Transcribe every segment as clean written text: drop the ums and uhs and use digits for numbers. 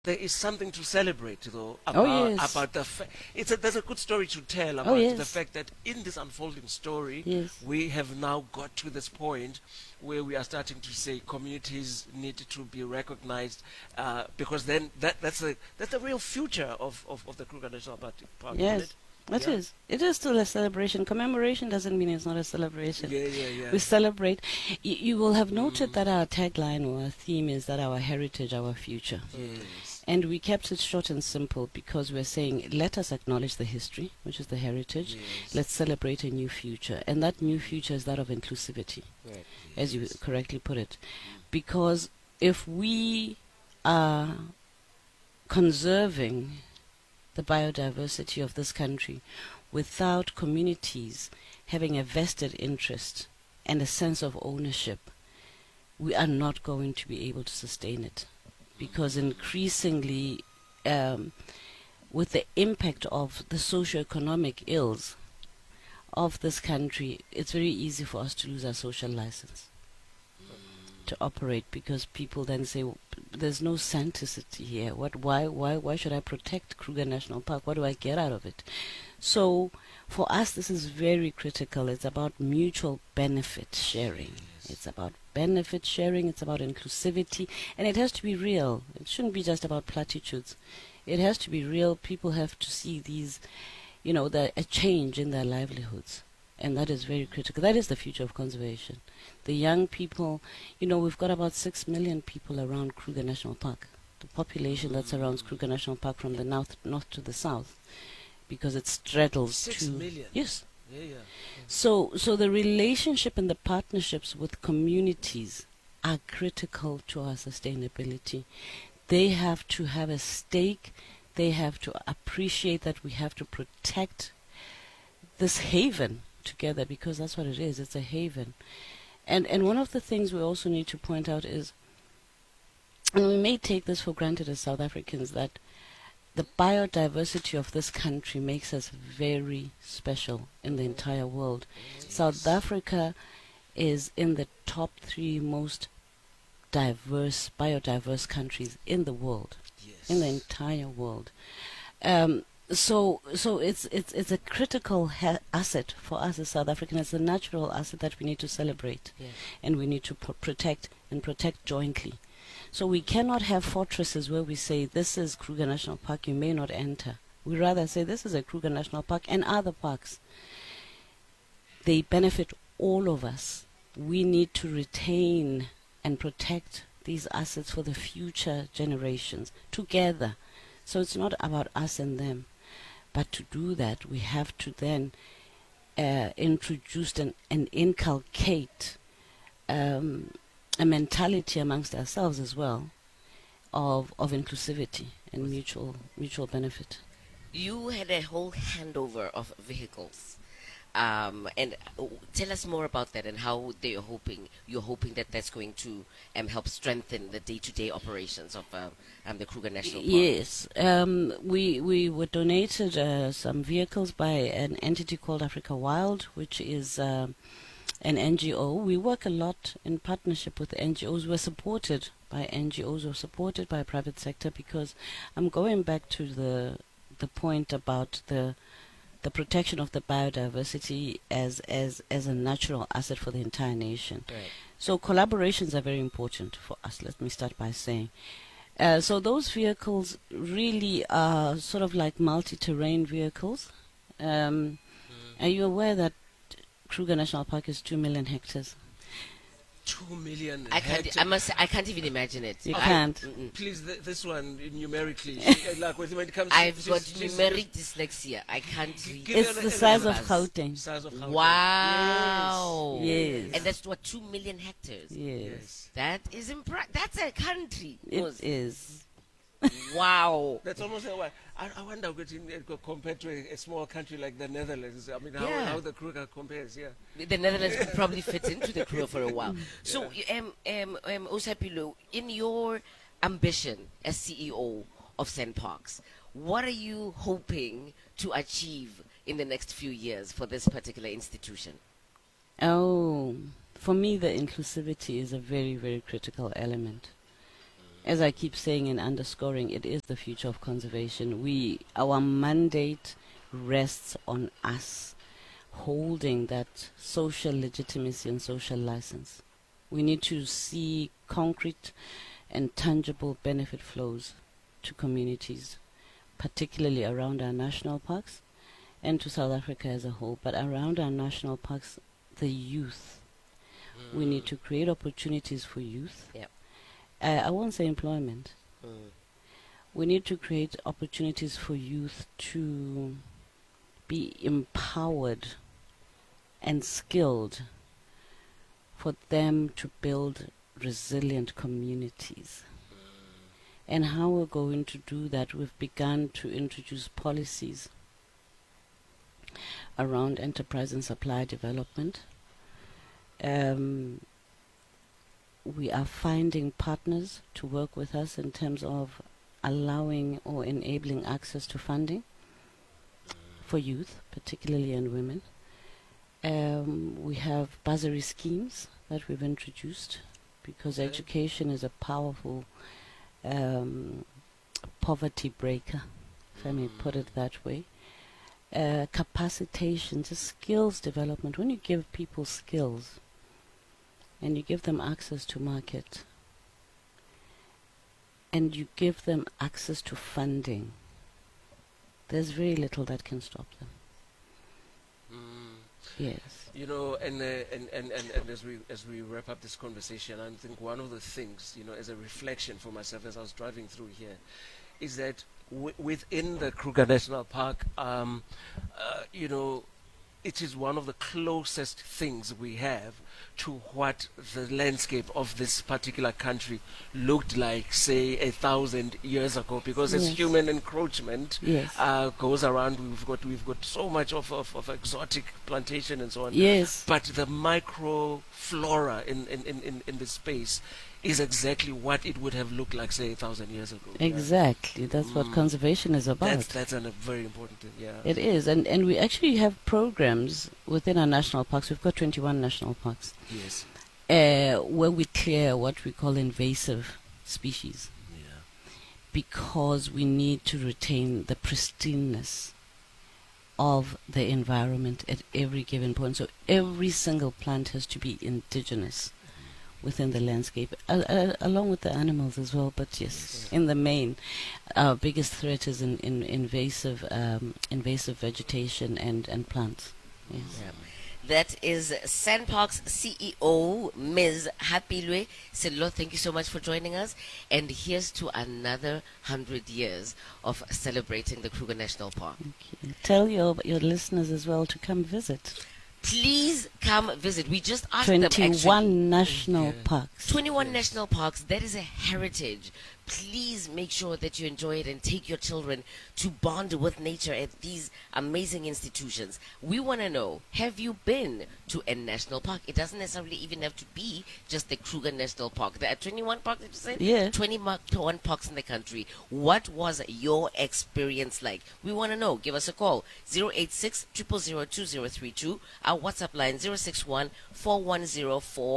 there is something to celebrate, though, Oh yes. about there's a good story to tell Oh about the yes. fact that in this unfolding story, Yes. we have now got to this point where we are starting to say communities need to be recognized, because then that's the real future of the Kruger National Park, isn't it? Yes. It Yeah, is. It is still a celebration. Commemoration doesn't mean it's not a celebration. yeah, yeah, yeah. We celebrate. You will have noted Mm, that our tagline or our theme is that our heritage, our future. yes, And we kept it short and simple because we're saying, let us acknowledge the history, which is the heritage. yes, Let's celebrate a new future. And that new future is that of inclusivity, right, as you yes. correctly put it. Because if we are conserving the biodiversity of this country without communities having a vested interest and a sense of ownership, we are not going to be able to sustain it. Because increasingly, um, with the impact of the socio-economic ills of this country, it's very easy for us to lose our social license to operate, because people then say, there's no sanctity here. Why should I protect Kruger National Park? What do I get out of it? So for us, this is very critical. It's about mutual benefit sharing. Yes. It's about benefit sharing. It's about inclusivity, and it has to be real. It shouldn't be just about platitudes. It has to be real. People have to see these, a change in their livelihoods. And that is very critical. That is the future of conservation. The young people, we've got about 6 million people around Kruger National Park. The population that surrounds Kruger National Park from the north to the south, because it straddles 6 million. Yes. Yeah, yeah. So the relationship and the partnerships with communities are critical to our sustainability. They have to have a stake. They have to appreciate that we have to protect this haven together, because that's what it is. It's a haven. And one of the things we also need to point out is, and we may take this for granted as South Africans, that the biodiversity of this country makes us very special in the entire world. South Africa is in the top 3 most biodiverse countries in the world, Yes. in the entire world. So it's a critical asset for us as South Africans. It's a natural asset that we need to celebrate, Yeah. and we need to protect jointly. So we cannot have fortresses where we say, this is Kruger National Park, you may not enter. We rather say, this is a Kruger National Park and other parks. They benefit all of us. We need to retain and protect these assets for the future generations together. So it's not about us and them. But to do that, we have to then introduce and inculcate a mentality amongst ourselves as well of inclusivity and mutual benefit. You had a whole handover of vehicles. And tell us more about that and how you're hoping that that's going to help strengthen the day-to-day operations of the Kruger National Park. Yes, we were donated some vehicles by an entity called Africa Wild, which is an NGO. We work a lot in partnership with NGOs. We're supported by NGOs, we're supported by private sector, because I'm going back to the point about the protection of the biodiversity as a natural asset for the entire nation. Right. So collaborations are very important for us. Let me start by saying. So those vehicles really are sort of like multi-terrain vehicles. Are you aware that Kruger National Park is 2 million hectares? 2 million. I can't even imagine it. You can't. Please, this one numerically. Like when it comes I've got just numeric dyslexia. I can't read. Give It's me the an size of numbers. Gauteng. size of Gauteng. Wow. Yes. And that's what 2 million hectares. Yes. Yes. That is that's a country. It is. Wow. That's almost like, I wonder compared to a small country like the Netherlands. I mean, Yeah. how the Kruger compares, yeah. The Netherlands could probably fit into the crew for a while. So, Osapilo, in your ambition as CEO of SANParks, what are you hoping to achieve in the next few years for this particular institution? Oh, for me, the inclusivity is a very, very critical element. As I keep saying and underscoring, it is the future of conservation. Our mandate rests on us holding that social legitimacy and social license. We need to see concrete and tangible benefit flows to communities, particularly around our national parks and to South Africa as a whole. But around our national parks, the youth. We need to create opportunities for youth. Yep. I won't say employment. Mm. We need to create opportunities for youth to be empowered and skilled for them to build resilient communities. And how we're going to do that, we've begun to introduce policies around enterprise and supply development. We are finding partners to work with us in terms of allowing or enabling access to funding for youth, particularly and women. We have bursary schemes that we've introduced because education is a powerful poverty breaker, if I may put it that way. Capacitation, just skills development. When you give people skills and you give them access to market and you give them access to funding, there's very little that can stop them. Yes. You know, and as we wrap up this conversation, I think one of the things, you know, as a reflection for myself as I was driving through here, is that within the Kruger National Park, you know, it is one of the closest things we have to what the landscape of this particular country looked like, say, 1,000 years ago. Because as human encroachment goes around, we've got so much of exotic plantation and so on. Yes. But the microflora in the space is exactly what it would have looked like, say, 1,000 years ago. Exactly. That's what conservation is about. That's a very important thing, yeah. It is. And we actually have programs within our national parks. We've got 21 national parks. Yes. Where we clear what we call invasive species. Yeah. Because we need to retain the pristineness of the environment at every given point. So every single plant has to be indigenous within the landscape, along with the animals as well. But yes, in the main, our biggest threat is in invasive vegetation and plants. Yes. Yeah. That is SANParks CEO, Ms. Hapilwe Sello. Thank you so much for joining us. And here's to another 100 years of celebrating the Kruger National Park. Okay. Tell your listeners as well to come visit. Please come visit. We just asked them, 21 national parks. 21 national parks. That is a heritage. Please make sure that you enjoy it and take your children to bond with nature at these amazing institutions. We want to know, have you been to a national park? It doesn't necessarily even have to be just the Kruger National Park. There are 21 parks, did you say? Yeah. 21 parks in the country. What was your experience like? We want to know. Give us a call. 086 000 2032. Our WhatsApp line 061 4104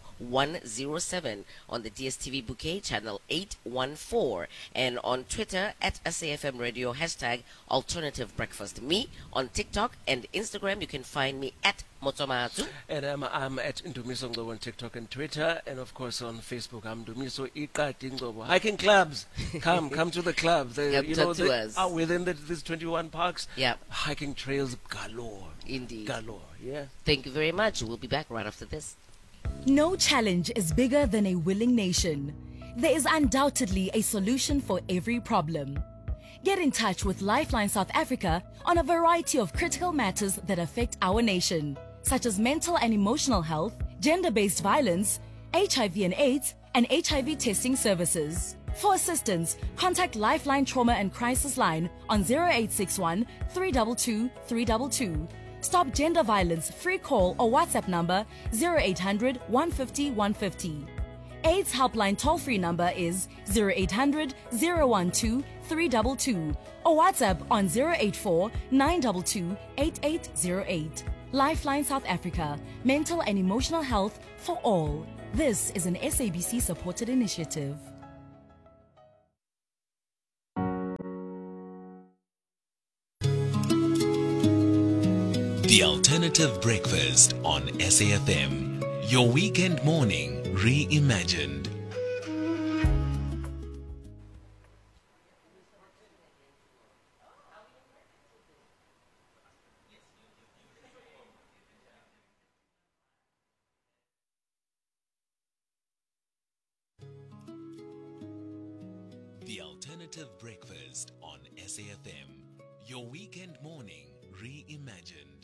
4107. On the DSTV Bouquet, channel 814. And on Twitter at SAFM Radio, hashtag Alternative Breakfast. Me on TikTok and Instagram, you can find me at Motomatu. And I'm at Ndumiso Ngcobo on TikTok and Twitter, and of course on Facebook I'm Ndumiso Iqadi Ngcobo. Hiking clubs, come to the club. Yep, you know, talk to us. Are within these 21 parks. Yep. Hiking trails galore. Indeed. Galore. Yeah. Thank you very much. We'll be back right after this. No challenge is bigger than a willing nation. There is undoubtedly a solution for every problem. Get in touch with Lifeline South Africa on a variety of critical matters that affect our nation, such as mental and emotional health, gender-based violence, HIV and AIDS, and HIV testing services. For assistance, contact Lifeline Trauma and Crisis Line on 0861 322 322. Stop Gender Violence free call or WhatsApp number 0800 150 150. AIDS helpline toll-free number is 0800 012 322 or WhatsApp on 084 922 8808. Lifeline South Africa, mental and emotional health for all. This is an SABC supported initiative. The Alternative Breakfast on SAFM. Your weekend morning reimagined. The Alternative Breakfast on SAFM. Your weekend morning reimagined.